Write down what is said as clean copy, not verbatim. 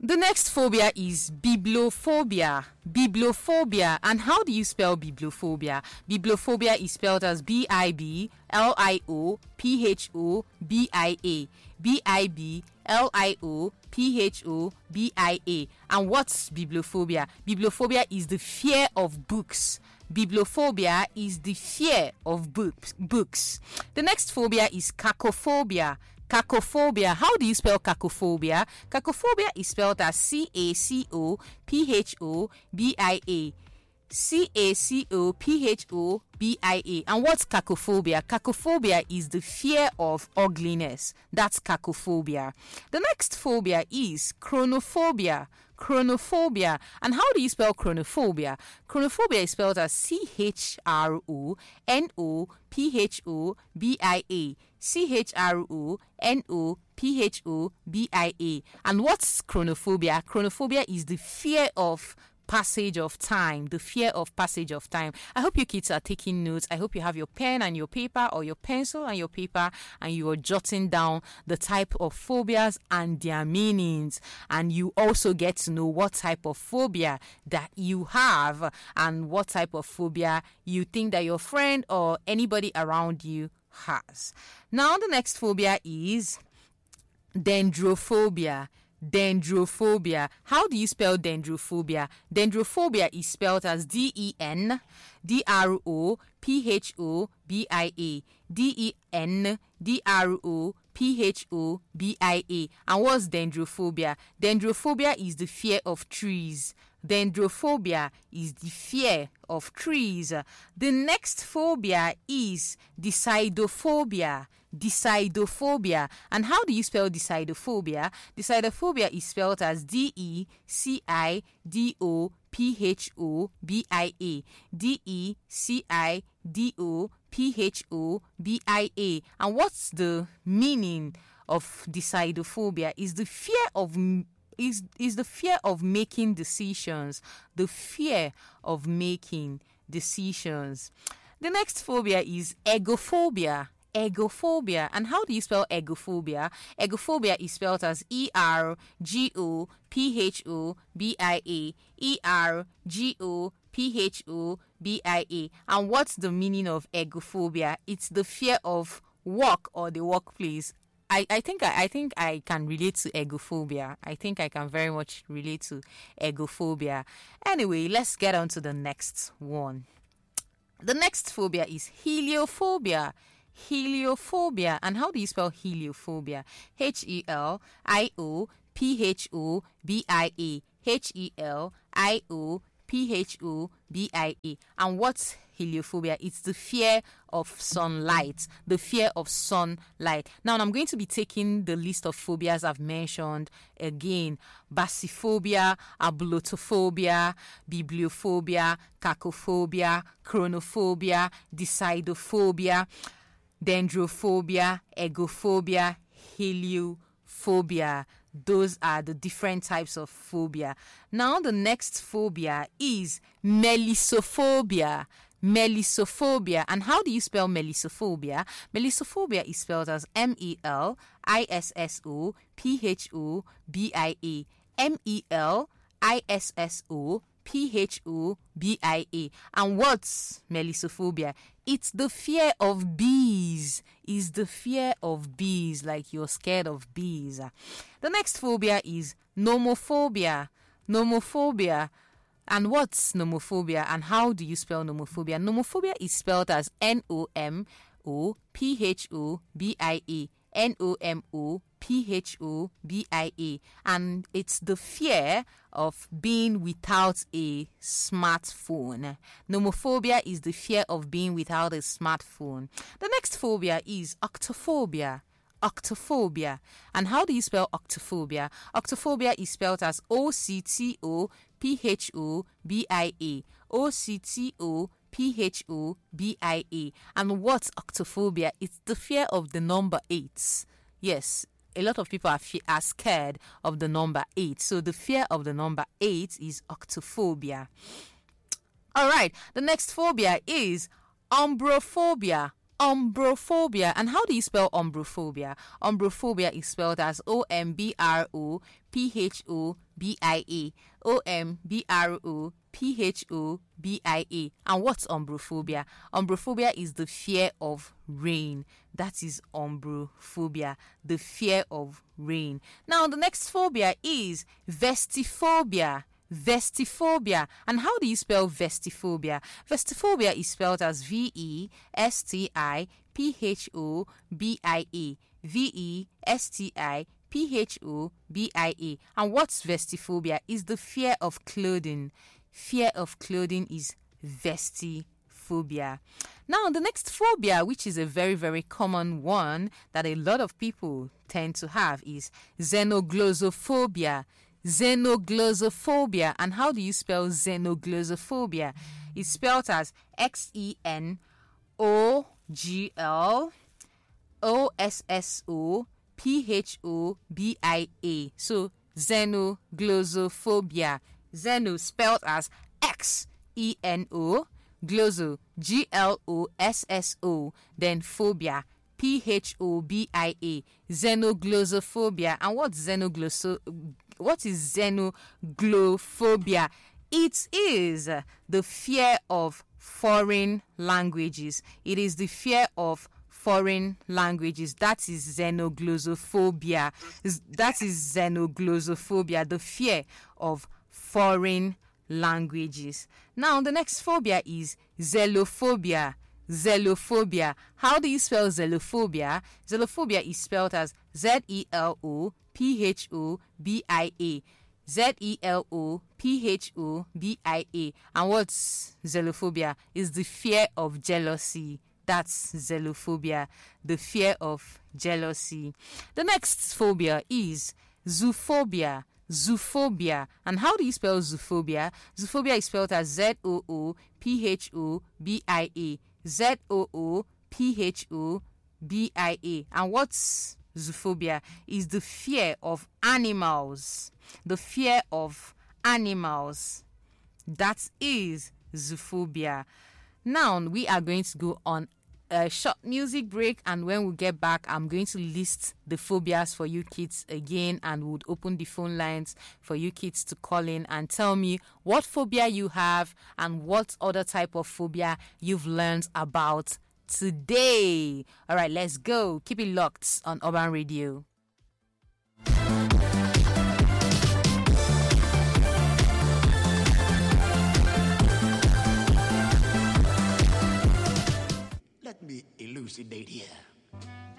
The next phobia is bibliophobia. Bibliophobia. And how do you spell bibliophobia? Bibliophobia is spelled as Bibliophobia. Bibliophobia. And what's bibliophobia? Bibliophobia is the fear of books. Bibliophobia is the fear of books. The next phobia is cacophobia. Cacophobia. How do you spell cacophobia? Cacophobia is spelled as Cacophobia. Cacophobia. And what's cacophobia? Cacophobia is the fear of ugliness. That's cacophobia. The next phobia is chronophobia. Chronophobia. And how do you spell chronophobia? Chronophobia is spelled as Chronophobia. Chronophobia. And what's chronophobia? Chronophobia is the fear of passage of time. The fear of passage of time. I hope you kids are taking notes. I hope you have your pen and your paper, or your pencil and your paper, and you are jotting down the type of phobias and their meanings, and you also get to know what type of phobia that you have and what type of phobia you think that your friend or anybody around you has. Now the next phobia is dendrophobia. Dendrophobia. How do you spell dendrophobia? Dendrophobia is spelled as Dendrophobia. Dendrophobia. And what's dendrophobia? Dendrophobia is the fear of trees. Dendrophobia is the fear of trees. The next phobia is decidophobia. Decidophobia. And how do you spell decidophobia? Decidophobia is spelled as Decidophobia. Decidophobia. And what's the meaning of decidophobia? Is the fear of is the fear of making decisions. The fear of making decisions. The next phobia is egophobia. Egophobia. And how do you spell egophobia? Egophobia is spelled as Ergophobia. Ergophobia. And what's the meaning of egophobia? It's the fear of work or the workplace. I think I can relate to egophobia. I think I can very much relate to egophobia. Anyway, let's get on to the next one. The next phobia is heliophobia. Heliophobia. And how do you spell heliophobia? Heliophobia. Heliophobia. And what's heliophobia? It's the fear of sunlight. The fear of sunlight. Now I'm going to be taking the list of phobias I've mentioned again. Basiphobia, ablutophobia, bibliophobia, cacophobia, chronophobia, decidophobia, dendrophobia, egophobia, heliophobia. Those are the different types of phobia. Now the next phobia is melissophobia. Melissophobia. And how do you spell melissophobia? Melissophobia is spelled as Melissophobia. Melissophobia. And what's melissophobia? It's the fear of bees. Is the fear of bees, like you're scared of bees. The next phobia is nomophobia. Nomophobia. And what's nomophobia? And how do you spell nomophobia? Nomophobia is spelled as Nomophobia. Nomophobia. And it's the fear of being without a smartphone. Nomophobia is the fear of being without a smartphone. The next phobia is octophobia. Octophobia. And how do you spell octophobia? Octophobia is spelled as Octophobia. Octophobia. And what's octophobia? It's the fear of the number 8. Yes, a lot of people are scared of the number 8. So the fear of the number 8 is octophobia. All right, the next phobia is umbrophobia. Umbrophobia. And how do you spell umbrophobia? Umbrophobia is spelled as Ombrophobia. Ombrophobia. And what's umbrophobia? Umbrophobia is the fear of rain. That is umbrophobia, the fear of rain. Now, the next phobia is vestiphobia. Vestiphobia. And how do you spell vestiphobia? Vestiphobia is spelled as Vestiphobia. Vestiphobia. And what's vestiphobia? Is the fear of clothing. Fear of clothing is vestiphobia. Now, the next phobia, which is a very, very common one that a lot of people tend to have, is xenoglossophobia. Xenoglossophobia. And how do you spell xenoglossophobia? It's spelled as XENOGLOSSOPHOBIA. So xenoglossophobia. Xeno spelled as XENO, glosso GLOSSO, then phobia PHOBIA. Xenoglossophobia. And what is xenoglossophobia? It is the fear of foreign languages. It is the fear of foreign languages. That is xenoglossophobia. That is xenoglossophobia, the fear of foreign languages. Now, the next phobia is xelophobia. Xelophobia. How do you spell xelophobia? Xelophobia is spelled as ZELOPHOBIA. ZELOPHOBIA. And what's xelophobia? Is the fear of jealousy. That's xelophobia, the fear of jealousy. The next phobia is zoophobia. Zoophobia. And how do you spell zoophobia? Zoophobia is spelled as ZOOPHOBIA. ZOOPHOBIA. And what's zoophobia? Is the fear of animals. The fear of animals. That is zoophobia. Now we are going to go on a short music break, and when we get back, I'm going to list the phobias for you kids again, and would open the phone lines for you kids to call in and tell me what phobia you have and what other type of phobia you've learned about today. All right, let's go. Keep it locked on Urban Radio. Let me elucidate here.